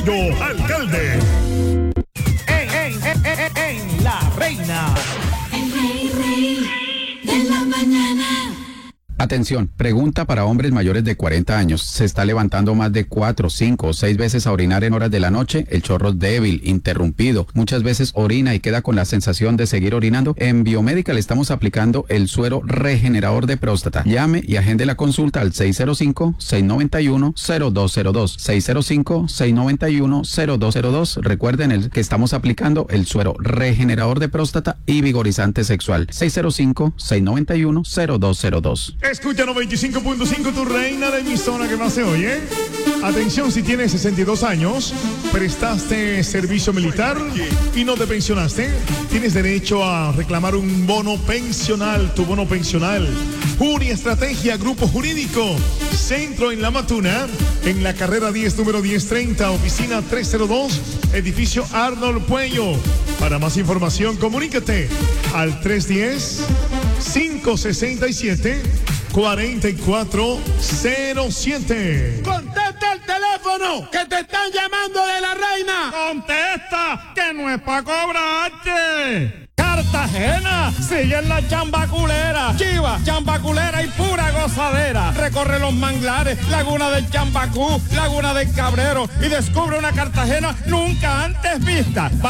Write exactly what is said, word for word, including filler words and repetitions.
Puello, alcalde. En, en, en, en, en La Reina. El rey, rey de la mañana. Atención, pregunta para hombres mayores de cuarenta años. ¿Se está levantando más de cuatro, cinco o seis veces a orinar en horas de la noche? El chorro es débil, interrumpido. Muchas veces orina y queda con la sensación de seguir orinando. En Biomédica le estamos aplicando el suero regenerador de próstata. Llame y agende la consulta al seis cero cinco, seis nueve uno, cero dos cero dos. seis cero cinco, seis nueve uno, cero dos cero dos. Recuerden el que estamos aplicando el suero regenerador de próstata y vigorizante sexual. seis cero cinco, seis nueve uno, cero dos cero dos. Escucha noventa y cinco punto cinco, tu reina de emisora que más se oye. Atención, si tienes sesenta y dos años, prestaste servicio militar y no te pensionaste, tienes derecho a reclamar un bono pensional, tu bono pensional. Juri Estrategia, Grupo Jurídico, Centro en La Matuna, en la carrera diez, número diez treinta, oficina trescientos dos, edificio Arnold Puello. Para más información, comunícate al tres uno cero, cinco seis siete, cuatro cuatro cero siete. ¡Contesta el teléfono! ¡Que te están llamando de La Reina! ¡Contesta! ¡Que no es para cobrarte! Cartagena, sigue en la chambaculera, chiva, chambaculera y pura gozadera. Recorre los manglares, laguna del Chambacú, laguna del Cabrero y descubre una Cartagena nunca antes vista.